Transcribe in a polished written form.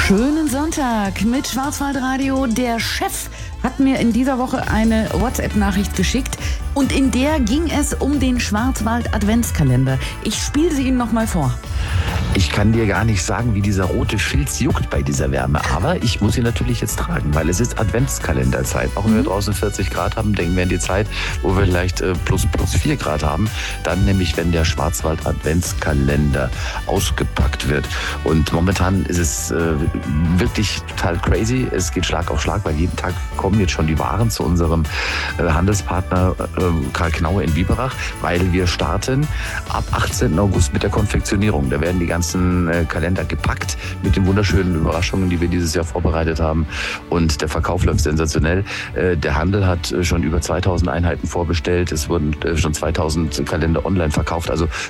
Schönen Sonntag mit Schwarzwaldradio. Der Chef hat mir in dieser Woche eine WhatsApp-Nachricht geschickt und in der ging es um den Schwarzwald-Adventskalender. Ich spiele sie Ihnen nochmal vor. Ich kann dir gar nicht sagen, wie dieser rote Filz juckt bei dieser Wärme. Aber ich muss ihn natürlich jetzt tragen, weil es ist Adventskalenderzeit. Auch wenn wir draußen 40 Grad haben, denken wir an die Zeit, wo wir vielleicht plus 4 Grad haben. Dann nämlich, wenn der Schwarzwald-Adventskalender ausgepackt wird. Und momentan ist es wirklich total crazy. Es geht Schlag auf Schlag, weil jeden Tag kommen jetzt schon die Waren zu unserem Handelspartner Karl Knaue in Biberach, weil wir starten ab 18. August mit der Konfektionierung. Da werden die ganzen Kalender gepackt mit den wunderschönen Überraschungen, die wir dieses Jahr vorbereitet haben. Und der Verkauf läuft sensationell. Der Handel hat schon über 2000 Einheiten vorbestellt. Es wurden schon 2000 Kalender online verkauft. Also